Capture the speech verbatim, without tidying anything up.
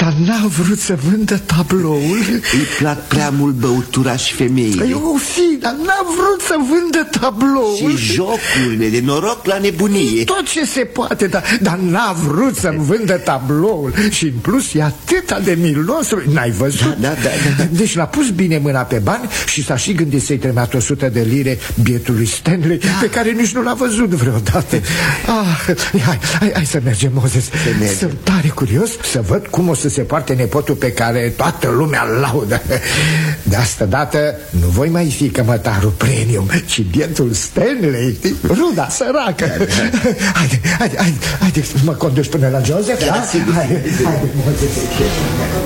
Dar n-a vrut să vândă tabloul. Îi plac prea mult băutura și femeile. Eu fi, dar n-a vrut să vândă tabloul. Și jocurile de noroc la nebunie. Tot ce se poate, dar, dar n-a vrut să-mi vândă tabloul. Și în plus e atâta de milos. N-ai văzut? Da, da, da, da. Deci l-a pus bine mâna pe bani și s-a și gândit să-i tremeată o sută de lire bietului Stanley, da, pe care nici nu l-a văzut vreodată. Ah, hai, hai, hai să mergem, Moses. mergem. Sunt tare curios să văd cum o să se poarte nepotul pe care toată lumea îl laudă. De asta dată nu voi mai fi cămătarul premium, ci bietul Stanley, ruda săracă. Haide, haide, haide, haide, mă conduci până la Joseph, da? Da, sigur. Haide, haide, Moses.